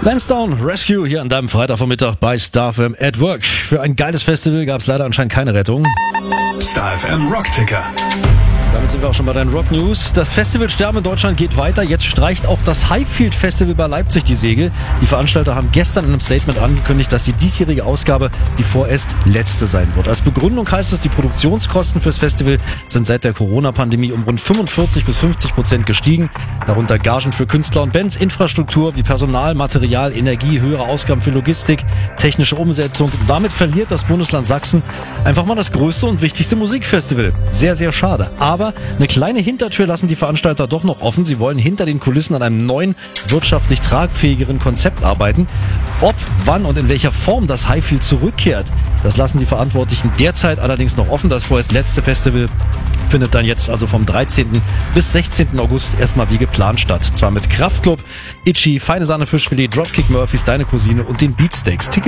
Lansdowne Rescue hier an deinem Freitagvormittag bei Star FM at Work. Für ein geiles Festival gab es leider anscheinend keine Rettung. Star FM Rockticker. Damit sind wir auch schon bei deinen Rock News. Das Festival Sterben in Deutschland geht weiter. Jetzt streicht auch das Highfield Festival bei Leipzig die Segel. Die Veranstalter haben gestern in einem Statement angekündigt, dass die diesjährige Ausgabe die vorerst letzte sein wird. Als Begründung heißt es, die Produktionskosten fürs Festival sind seit der Corona-Pandemie um rund 45-50% gestiegen. Darunter Gagen für Künstler und Bands, Infrastruktur wie Personal, Material, Energie, höhere Ausgaben für Logistik, technische Umsetzung. Damit verliert das Bundesland Sachsen einfach mal das größte und wichtigste Musikfestival. Sehr, sehr schade. Aber eine kleine Hintertür lassen die Veranstalter doch noch offen. Sie wollen hinter den Kulissen an einem neuen, wirtschaftlich tragfähigeren Konzept arbeiten. Ob, wann und in welcher Form das Highfield zurückkehrt, das lassen die Verantwortlichen derzeit allerdings noch offen. Das vorerst letzte Festival findet dann jetzt also vom 13. bis 16. August erstmal wie geplant statt. Zwar mit Kraftklub, Itchy, Feine Sahne Fischfilet, Dropkick Murphys, Deine Cousine und den Beatsteaks.